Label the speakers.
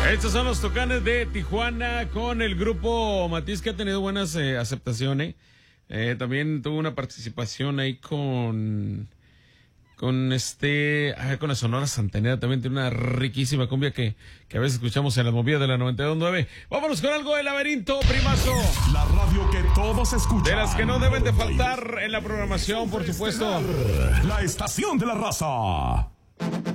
Speaker 1: Estos son los Tucanes de Tijuana con el grupo Matiz, que ha tenido buenas aceptaciones. También tuvo una participación ahí con la Sonora Santanera. También tiene una riquísima cumbia que a veces escuchamos en las movidas de la 92.9. Vámonos con algo de Laberinto, primazo.
Speaker 2: La radio que todos escuchan.
Speaker 1: De las que no deben de faltar en la programación, por supuesto.
Speaker 2: La estación de la raza.